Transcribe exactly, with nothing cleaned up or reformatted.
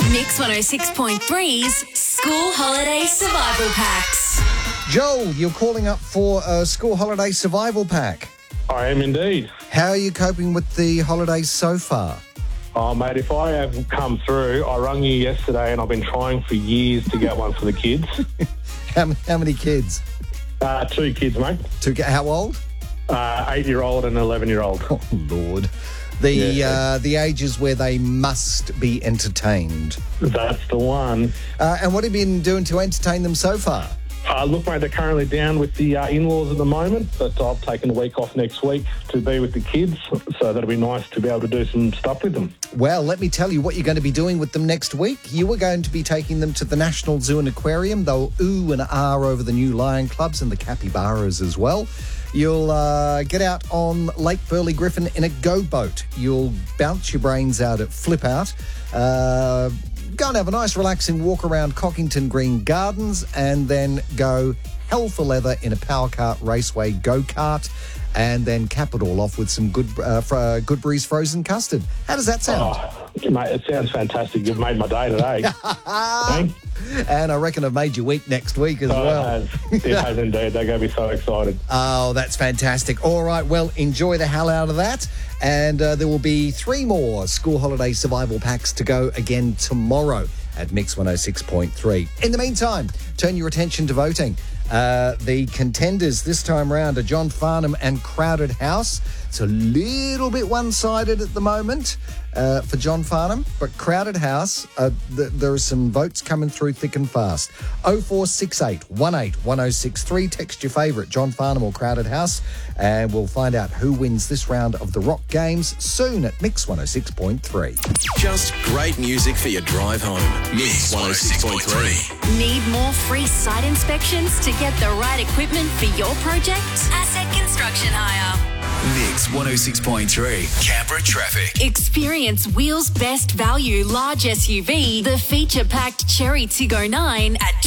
Mix one oh six point three's School Holiday Survival Packs. Joel, you're calling up for a school holiday survival pack. I am indeed. How are you coping with the holidays so far? Oh, mate, if I have come through, I rung you yesterday and I've been trying for years to get one for the kids. how, how many kids? Uh, two kids, mate. Two, how old? Uh, eight-year-old and eleven-year-old. Oh, Lord. The Yeah. uh, the ages where they must be entertained. That's the one. Uh, and what have you been doing to entertain them so far? Uh, look, mate, they're currently down with the uh, in-laws at the moment, but I've taken a week off next week to be with the kids, so that'll be nice to be able to do some stuff with them. Well, let me tell you what you're going to be doing with them next week. You are going to be taking them to the National Zoo and Aquarium. They'll ooh and ah over the new lion clubs and the capybaras as well. You'll uh, get out on Lake Burley Griffin in a go boat. You'll bounce your brains out at Flip Out. Uh, go and have a nice relaxing walk around Cockington Green Gardens, and then go hell for leather in a power cart raceway go-kart, and then cap it all off with some good uh, fr- uh, Goodberry's frozen custard. How does that sound? Oh, mate, it sounds fantastic. You've made my day today. Thanks. And I reckon I've made you week next week as Oh, well. it has. It has indeed. They're going to be so excited. Oh, that's fantastic. All right, well, enjoy the hell out of that. And uh, there will be three more school holiday survival packs to go again tomorrow at Mix one oh six point three. In the meantime, turn your attention to voting. Uh, the contenders this time round are John Farnham and Crowded House. It's a little bit one-sided at the moment uh, for John Farnham, but Crowded House, uh, th- there are some votes coming through thick and fast. oh four six eight, one eight, one oh six three. Text your favourite, John Farnham or Crowded House, and we'll find out who wins this round of the Rock Games soon at Mix one oh six point three. Just great music for your drive home. Mix one oh six point three. Need more free site inspections to get the right equipment for your project? Asset Construction Hire. Mix one oh six point three. Canberra traffic. Experience Wheels' best value large S U V, the feature-packed Cherry Tiggo nine at